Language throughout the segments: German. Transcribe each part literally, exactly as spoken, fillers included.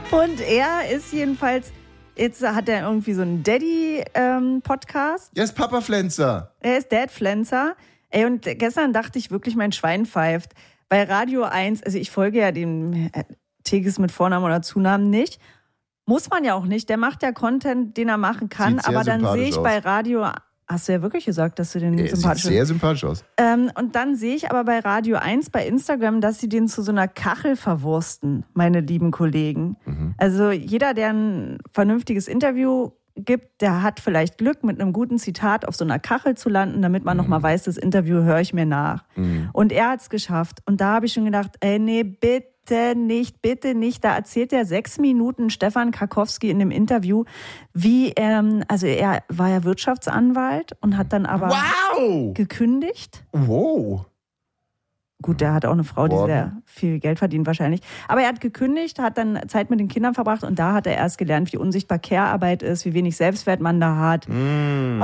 Und er ist jedenfalls, jetzt hat er irgendwie so einen Daddy-Podcast. Er ist Papa Flenzer. Er ist Dad Flenzer. Ey, und gestern dachte ich wirklich, mein Schwein pfeift. Bei Radio eins, also ich folge ja dem Tegis mit Vornamen oder Zunamen nicht. Muss man ja auch nicht. Der macht ja Content, den er machen kann. Aber dann sehe ich aus. Bei Radio... Hast du ja wirklich gesagt, dass du den er sympathisch sieht sehr sympathisch aus. Ähm, und dann sehe ich aber bei Radio eins bei Instagram, dass sie den zu so einer Kachel verwursten, meine lieben Kollegen. Mhm. Also jeder, der ein vernünftiges Interview gibt, der hat vielleicht Glück, mit einem guten Zitat auf so einer Kachel zu landen, damit man mhm. nochmal weiß, das Interview höre ich mir nach. Mhm. Und er hat es geschafft. Und da habe ich schon gedacht, ey, nee, bitte. Bitte nicht, bitte nicht. Da erzählt er sechs Minuten Stefan Karkowski in dem Interview, wie, ähm, also er war ja Wirtschaftsanwalt und hat dann aber wow. gekündigt. Wow. Gut, der hat auch eine Frau, die sehr viel Geld verdient wahrscheinlich. Aber er hat gekündigt, hat dann Zeit mit den Kindern verbracht und da hat er erst gelernt, wie unsichtbar Care-Arbeit ist, wie wenig Selbstwert man da hat. Mm.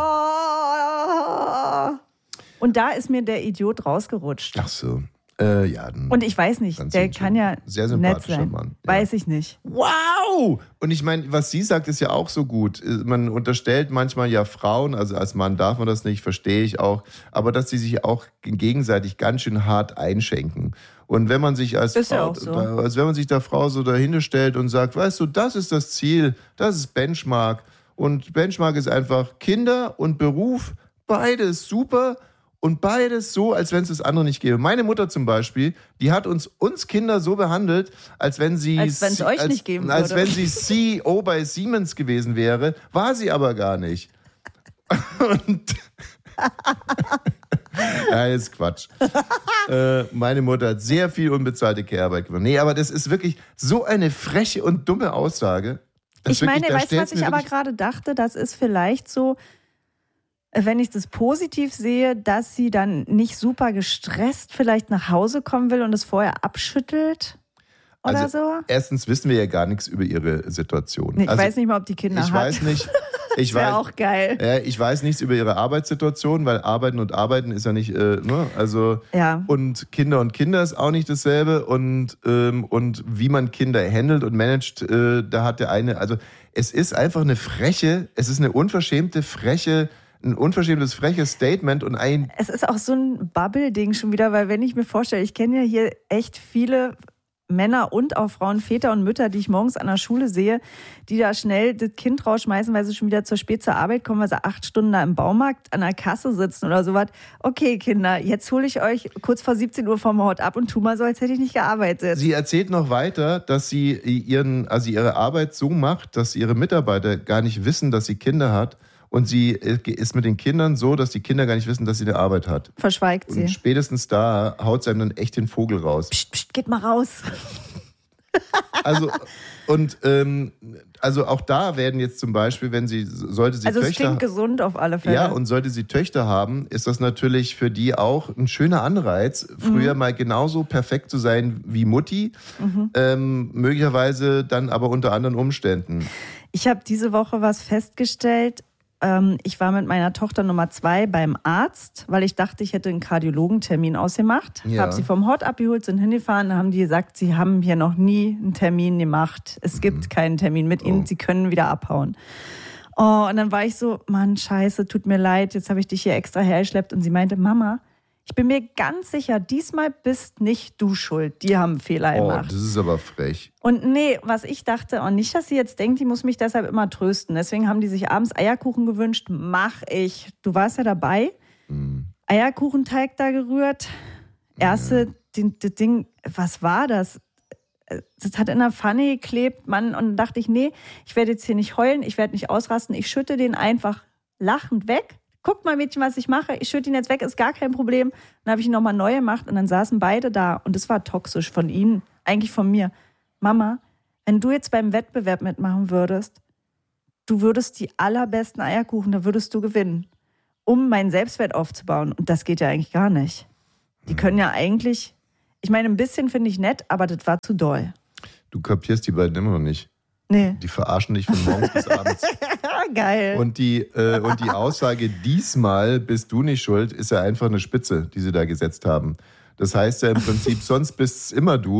Oh. Und da ist mir der Idiot rausgerutscht. Ach so. Äh, ja, dann, und ich weiß nicht, der kann ja sehr nett sein. Mann. Ja. Weiß ich nicht. Wow! Und ich meine, was sie sagt, ist ja auch so gut. Man unterstellt manchmal ja Frauen, also als Mann darf man das nicht, verstehe ich auch, aber dass sie sich auch gegenseitig ganz schön hart einschenken. Und wenn man sich als ist Frau, ja auch so. da, also wenn man sich der Frau so dahinter stellt und sagt, weißt du, das ist das Ziel, das ist Benchmark. Und Benchmark ist einfach Kinder und Beruf, beides super. Und beides so, als wenn es das andere nicht gäbe. Meine Mutter zum Beispiel, die hat uns, uns Kinder so behandelt, als wenn sie... Als wenn es euch als, nicht geben als würde. Als wenn sie C E O bei Siemens gewesen wäre. War sie aber gar nicht. Und... ja, ist Quatsch. äh, meine Mutter hat sehr viel unbezahlte Care-Arbeit gemacht. Nee, aber das ist wirklich so eine freche und dumme Aussage. Ich meine, weißt du, was ich aber gerade dachte? Das ist vielleicht so... Wenn ich das positiv sehe, dass sie dann nicht super gestresst vielleicht nach Hause kommen will und es vorher abschüttelt oder also, so? Erstens wissen wir ja gar nichts über ihre Situation. Nee, ich also, weiß nicht mal, ob die Kinder ich hat. Ich weiß nicht. Ich das wäre weiß, auch geil. Äh, ich weiß nichts über ihre Arbeitssituation, weil Arbeiten und Arbeiten ist ja nicht, äh, ne? Also ja. Und Kinder und Kinder ist auch nicht dasselbe und, ähm, und wie man Kinder handelt und managt, äh, da hat der eine, also es ist einfach eine freche, es ist eine unverschämte, freche ein unverschämtes, freches Statement und ein... Es ist auch so ein Bubble-Ding schon wieder, weil wenn ich mir vorstelle, ich kenne ja hier echt viele Männer und auch Frauen, Väter und Mütter, die ich morgens an der Schule sehe, die da schnell das Kind rausschmeißen, weil sie schon wieder zu spät zur Arbeit kommen, weil sie acht Stunden da im Baumarkt an der Kasse sitzen oder sowas. Okay, Kinder, jetzt hole ich euch kurz vor siebzehn Uhr vom Hort ab und tu mal so, als hätte ich nicht gearbeitet. Sie erzählt noch weiter, dass sie ihren, also ihre Arbeit so macht, dass ihre Mitarbeiter gar nicht wissen, dass sie Kinder hat. Und sie ist mit den Kindern so, dass die Kinder gar nicht wissen, dass sie eine Arbeit hat. Verschweigt sie. Und spätestens da haut sie einem dann echt den Vogel raus. Psst, psst, geht mal raus. Also, und ähm, also auch da werden jetzt zum Beispiel, wenn sie, sollte sie also Töchter... Also es klingt gesund auf alle Fälle. Ja, und sollte sie Töchter haben, ist das natürlich für die auch ein schöner Anreiz, früher mhm. mal genauso perfekt zu sein wie Mutti, mhm. ähm, möglicherweise dann aber unter anderen Umständen. Ich habe diese Woche was festgestellt. Ich war mit meiner Tochter Nummer zwei beim Arzt, weil ich dachte, ich hätte einen Kardiologentermin ausgemacht. Ja. Habe sie vom Hort abgeholt, sind hingefahren, da haben die gesagt, sie haben hier noch nie einen Termin gemacht. Es gibt mhm. keinen Termin mit ihnen, oh. sie können wieder abhauen. Oh, und dann war ich so, Mann, scheiße, tut mir leid, jetzt habe ich dich hier extra hergeschleppt. Und sie meinte, Mama, ich bin mir ganz sicher, diesmal bist nicht du schuld. Die haben einen Fehler gemacht. Oh, das ist aber frech. Und nee, was ich dachte, und nicht, dass sie jetzt denkt, die muss mich deshalb immer trösten. Deswegen haben die sich abends Eierkuchen gewünscht. Mach ich. Du warst ja dabei. Mhm. Eierkuchenteig da gerührt. Erste, ja. das Ding, was war das? Das hat in der Pfanne geklebt, Mann. Und dann dachte ich, nee, ich werde jetzt hier nicht heulen, ich werde nicht ausrasten. Ich schütte den einfach lachend weg. Guck mal, Mädchen, was ich mache. Ich schütte ihn jetzt weg, ist gar kein Problem. Dann habe ich ihn nochmal neu gemacht und dann saßen beide da. Und es war toxisch von ihnen, eigentlich von mir. Mama, wenn du jetzt beim Wettbewerb mitmachen würdest, du würdest die allerbesten Eierkuchen, da würdest du gewinnen, um meinen Selbstwert aufzubauen. Und das geht ja eigentlich gar nicht. Die können ja eigentlich, ich meine, ein bisschen finde ich nett, aber das war zu doll. Du kapierst die beiden immer noch nicht. Nee. Die verarschen dich von morgens bis abends. Geil. Und die, äh, und die Aussage, diesmal bist du nicht schuld, ist ja einfach eine Spitze, die sie da gesetzt haben. Das heißt ja im Prinzip, sonst bist es immer du.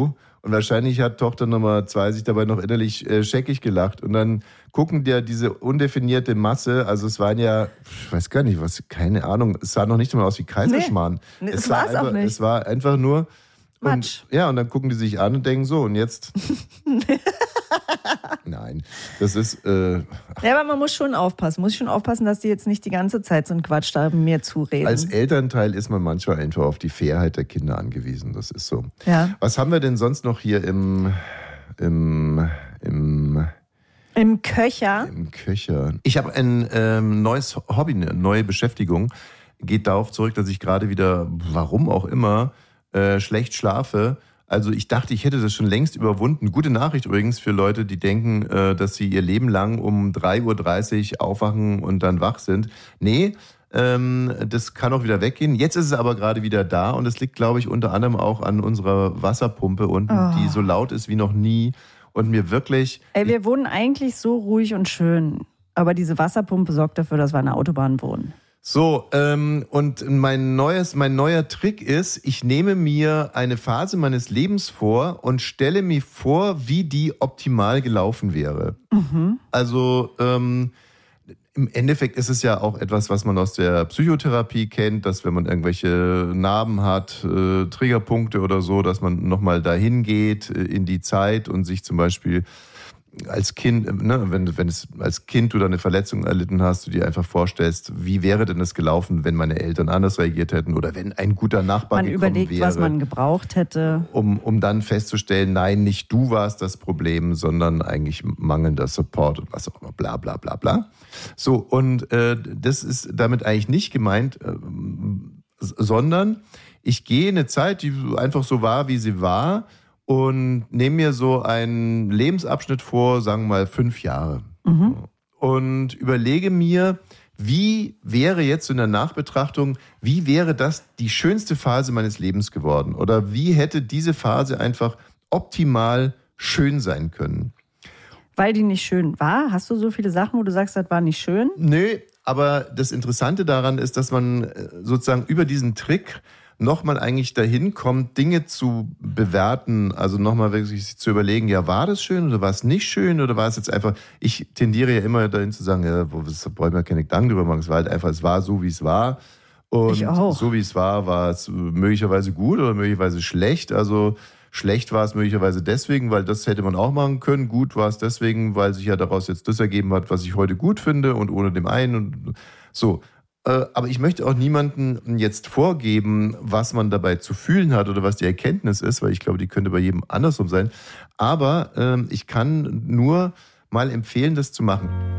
Und wahrscheinlich hat Tochter Nummer zwei sich dabei noch innerlich äh, scheckig gelacht. Und dann gucken dir diese undefinierte Masse, also es waren ja, ich weiß gar nicht, was, keine Ahnung, es sah noch nicht mal aus wie Kaiserschmarrn. Nee, es es war war's einfach, auch nicht. Es war einfach nur... Matsch. Und, ja, und dann gucken die sich an und denken so, und jetzt... Nein, das ist... Äh, ja, aber man muss schon aufpassen. Muss schon aufpassen, dass die jetzt nicht die ganze Zeit so einen Quatsch da mir zureden. Als Elternteil ist man manchmal einfach auf die Fairheit der Kinder angewiesen. Das ist so. Ja. Was haben wir denn sonst noch hier im... im, im Im Köcher? Im Köcher. Ich habe ein ähm, neues Hobby, eine neue Beschäftigung. Geht darauf zurück, dass ich gerade wieder, warum auch immer, äh, schlecht schlafe. Also ich dachte, ich hätte das schon längst überwunden. Gute Nachricht übrigens für Leute, die denken, äh, dass sie ihr Leben lang um drei Uhr dreißig aufwachen und dann wach sind. Nee, ähm, das kann auch wieder weggehen. Jetzt ist es aber gerade wieder da und es liegt, glaube ich, unter anderem auch an unserer Wasserpumpe unten, Oh. die so laut ist wie noch nie und mir wirklich... Ey, wir wohnen eigentlich so ruhig und schön. Aber diese Wasserpumpe sorgt dafür, dass wir an der Autobahn wohnen. So, ähm, und mein neues, mein neuer Trick ist, ich nehme mir eine Phase meines Lebens vor und stelle mir vor, wie die optimal gelaufen wäre. Mhm. Also ähm, im Endeffekt ist es ja auch etwas, was man aus der Psychotherapie kennt, dass wenn man irgendwelche Narben hat, äh, Triggerpunkte oder so, dass man nochmal dahin geht äh, in die Zeit und sich zum Beispiel als Kind, ne, wenn, wenn es als Kind du da eine Verletzung erlitten hast, du dir einfach vorstellst, wie wäre denn das gelaufen, wenn meine Eltern anders reagiert hätten oder wenn ein guter Nachbar Man gekommen überlegt, wäre. was man gebraucht hätte. Um, um dann festzustellen, nein, nicht du warst das Problem, sondern eigentlich mangelnder Support und was auch immer, bla bla bla bla. So, und äh, das ist damit eigentlich nicht gemeint, äh, sondern ich gehe eine Zeit, die einfach so war, wie sie war, und nehme mir so einen Lebensabschnitt vor, sagen wir mal fünf Jahre. Mhm. Und überlege mir, wie wäre jetzt in der Nachbetrachtung, wie wäre das die schönste Phase meines Lebens geworden? Oder wie hätte diese Phase einfach optimal schön sein können? Weil die nicht schön war? Hast du so viele Sachen, wo du sagst, das war nicht schön? Nö, aber das Interessante daran ist, dass man sozusagen über diesen Trick nochmal eigentlich dahin kommt, Dinge zu bewerten, also nochmal wirklich zu überlegen, ja, war das schön oder war es nicht schön oder war es jetzt einfach, ich tendiere ja immer dahin zu sagen, ja, wo wollen wir keine Gedanken drüber machen, es war halt einfach, es war so, wie es war und Ich auch. so, wie es war, war es möglicherweise gut oder möglicherweise schlecht, also schlecht war es möglicherweise deswegen, weil das hätte man auch machen können, gut war es deswegen, weil sich ja daraus jetzt das ergeben hat, was ich heute gut finde und ohne dem einen und so. Aber ich möchte auch niemandem jetzt vorgeben, was man dabei zu fühlen hat oder was die Erkenntnis ist, weil ich glaube, die könnte bei jedem andersrum sein. Aber ähm, ich kann nur mal empfehlen, das zu machen.